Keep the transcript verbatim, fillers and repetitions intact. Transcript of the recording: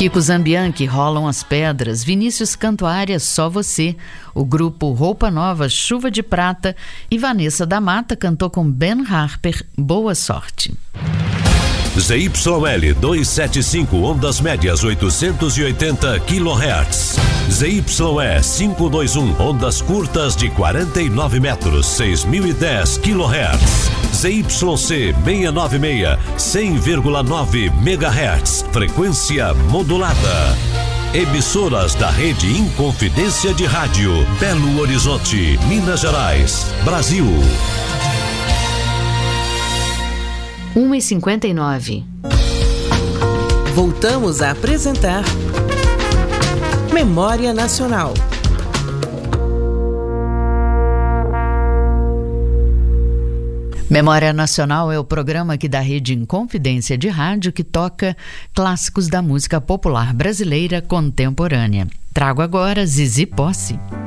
Kiko Zambianchi, Rolam as Pedras, Vinícius Cantuária, Só Você, o grupo Roupa Nova, Chuva de Prata e Vanessa da Mata cantou com Ben Harper, Boa Sorte. Z Y L duzentos e setenta e cinco, ondas médias oitocentos e oitenta quilohertz. Z Y E quinhentos e vinte e um, ondas curtas de quarenta e nove metros, seis mil e dez quilohertz. Z Y C seiscentos e noventa e seis, cem vírgula nove megahertz, frequência modulada. Emissoras da rede Inconfidência de Rádio, Belo Horizonte, Minas Gerais, Brasil. uma e cinquenta e nove. Voltamos a apresentar Memória Nacional. Memória Nacional é o programa aqui da rede Inconfidência de Rádio que toca clássicos da música popular brasileira contemporânea. Trago agora Zizi Posse.